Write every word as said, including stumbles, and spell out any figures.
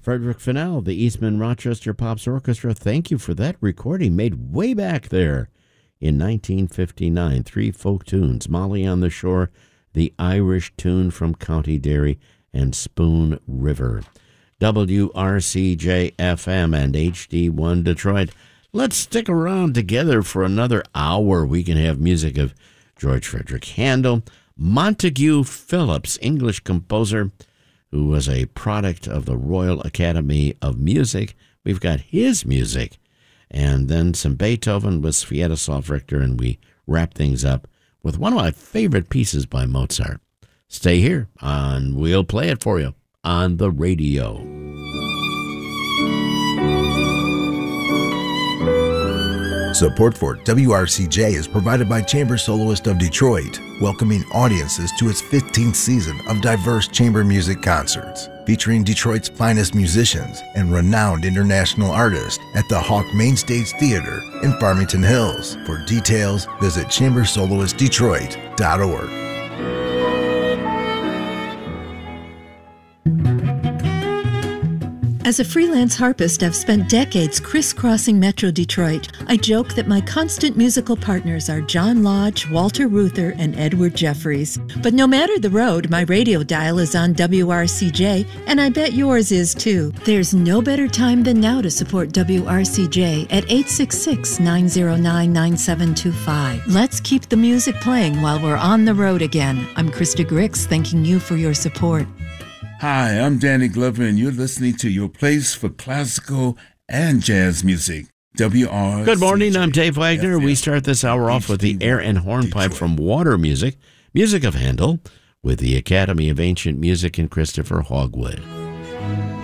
Frederick Fennell, the Eastman Rochester Pops Orchestra, thank you for that recording made way back there in nineteen fifty-nine. Three folk tunes, Molly on the Shore, the Irish tune from County Derry, and Spoon River. W R C J F M and H D one Detroit. Let's stick around together for another hour. We can have music of George Frederick Handel, Montague Phillips, English composer who was a product of the Royal Academy of Music. We've got his music. And then some Beethoven with Sviatoslav Richter, and we wrap things up with one of my favorite pieces by Mozart. Stay here, and we'll play it for you on the radio. Support for W R C J is provided by Chamber Soloist of Detroit, welcoming audiences to its fifteenth season of diverse chamber music concerts, featuring Detroit's finest musicians and renowned international artists at the Hawk Main Stage Theater in Farmington Hills. For details, visit chamber soloist detroit dot org. As a freelance harpist, I've spent decades crisscrossing Metro Detroit. I joke that my constant musical partners are John Lodge, Walter Reuther, and Edward Jeffries. But no matter the road, my radio dial is on W R C J, and I bet yours is too. There's no better time than now to support W R C J at eight six six, nine zero nine, nine seven two five. Let's keep the music playing while we're on the road again. I'm Krista Grix, thanking you for your support. Hi, I'm Danny Glover, and you're listening to your place for classical and jazz music. W R C J. Good morning, I'm Dave Wagner. F M. We start this hour off with the air and hornpipe from Water Music, music of Handel, with the Academy of Ancient Music and Christopher Hogwood.